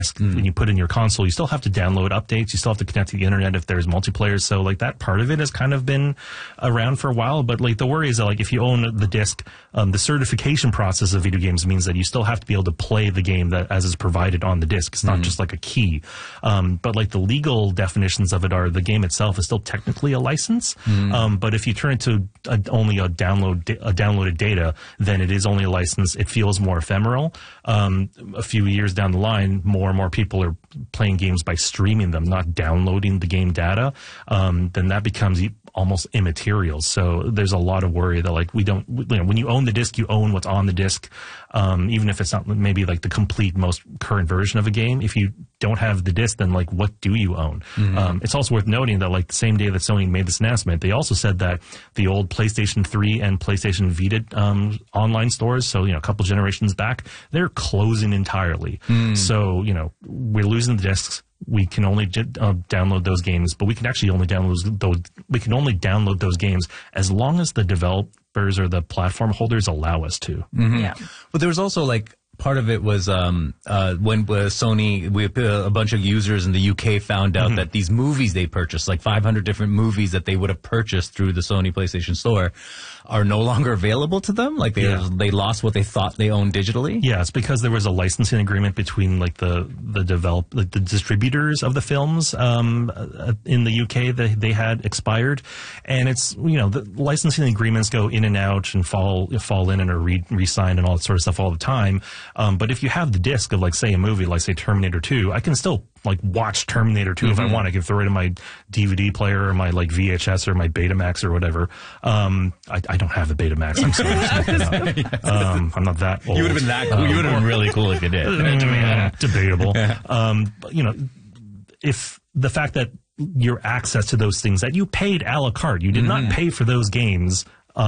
when you put in your console, you still have to download updates. You still have to connect to the internet if there's multiplayer. So like that part of it has kind of been around for a while. But like the worry is that like if you own the disc, the certification process of video games means that you still have to be able to play the game that as is provided on the disc. It's not just like a key. But like the legal definitions of it are the game itself is still technically a license. But if you turn it to only a downloaded data, then it is only a license. It feels more ephemeral. A few years down the line, more and more people are playing games by streaming them, not downloading the game data. Then that becomes almost immaterial. So there's a lot of worry that like we don't, when you own the disc, you own what's on the disc. Even if it's not maybe like the complete most current version of a game. If you don't have the disc, then like what do you own? It's also worth noting that like the same day that Sony made this announcement, they also said that the old PlayStation 3 and PlayStation Vita online stores, so a couple generations back, they're closing entirely. So we're losing the discs. We can only download those games, but we can actually only download those games as long as the developers or the platform holders allow us to. Yeah. But there was also like part of it was when Sony, a bunch of users in the UK found out that these movies they purchased, like 500 different movies that they would have purchased through the Sony PlayStation Store, are no longer available to them. Like they lost what they thought they owned digitally. Yeah, it's because there was a licensing agreement between like the distributors of the films in the UK that they had expired, and it's the licensing agreements go in and out and fall in and are re-signed and all that sort of stuff all the time. But if you have the disc of like say a movie like say Terminator 2, I can still like watch Terminator 2 if I want. I can throw it in my DVD player or my like VHS or my Betamax or whatever. I don't have the Betamax. I'm sorry. I'm not that old. You would have been that cool. You would have been really cool if you did. Debatable. But if the fact that your access to those things that you paid a la carte, you did not pay for those games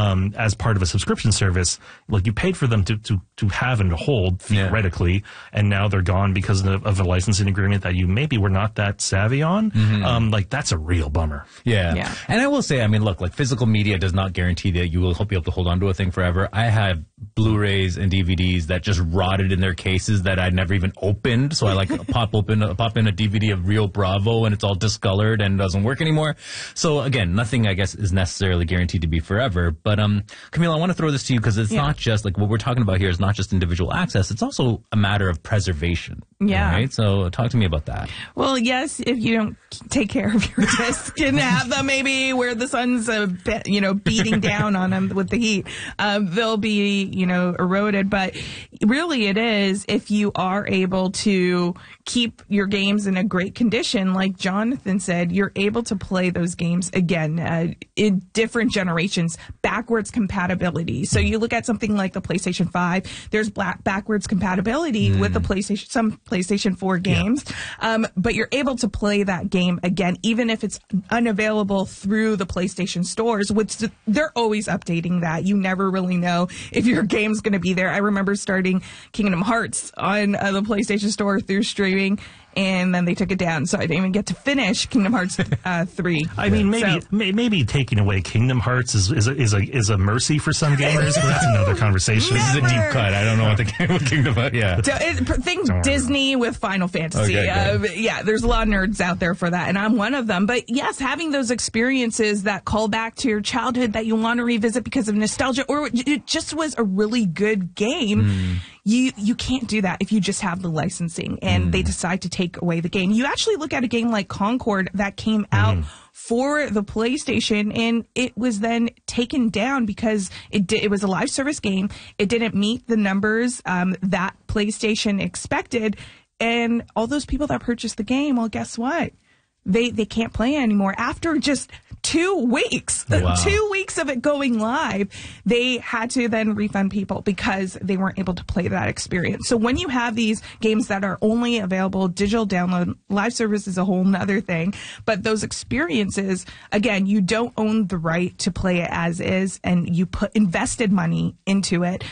as part of a subscription service, like you paid for them to have and to hold theoretically, and now they're gone because of a licensing agreement that you maybe were not that savvy on. Like that's a real bummer. Yeah. And I will say, I mean, look, like physical media does not guarantee that you will be able to hold on to a thing forever. I have Blu-rays and DVDs that just rotted in their cases that I'd never even opened. So I like pop in a DVD of Rio Bravo and it's all discolored and doesn't work anymore. So again, nothing I guess is necessarily guaranteed to be forever. But Camille, I want to throw this to you because it's not just like what we're talking about here is not just individual access. It's also a matter of preservation. Yeah. Right? So talk to me about that. Well, yes, if you don't take care of your disc and have them maybe where the sun's beating down on them with the heat, they'll be eroded. But really it is if you are able to keep your games in a great condition, like Jonathan said, you're able to play those games again in different generations, backwards compatibility. So you look at something like the PlayStation 5, there's backwards compatibility with the some PlayStation 4 games, but you're able to play that game again, even if it's unavailable through the PlayStation stores, which they're always updating that. You never really know if your game's going to be there. I remember starting Kingdom Hearts on the PlayStation Store through streaming, and then they took it down, so I didn't even get to finish Kingdom Hearts 3. I mean, maybe taking away Kingdom Hearts is a mercy for some gamers, but that's another conversation. This is a deep cut. I don't know what the Kingdom Hearts. Yeah. Think Disney with Final Fantasy. Okay, there's a lot of nerds out there for that, and I'm one of them. But yes, having those experiences that call back to your childhood that you want to revisit because of nostalgia, or it just was a really good game. You can't do that if you just have the licensing and they decide to take away the game. You actually look at a game like Concord that came out for the PlayStation, and it was then taken down because it was a live service game. It didn't meet the numbers that PlayStation expected, and all those people that purchased the game, well, guess what? They can't play anymore after just 2 weeks. Wow. 2 weeks of it going live, they had to then refund people because they weren't able to play that experience. So when you have these games that are only available digital download, live service is a whole nother thing. But those experiences, again, you don't own the right to play it as is, and you invested money into it.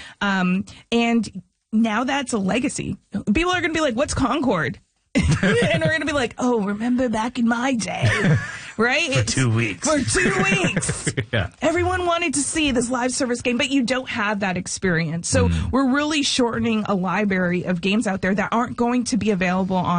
And now that's a legacy. People are going to be like, what's Concord? And we're going to be like, oh, remember back in my day, right? For 2 weeks. For 2 weeks. Everyone wanted to see this live service game, but you don't have that experience. So we're really shortening a library of games out there that aren't going to be available on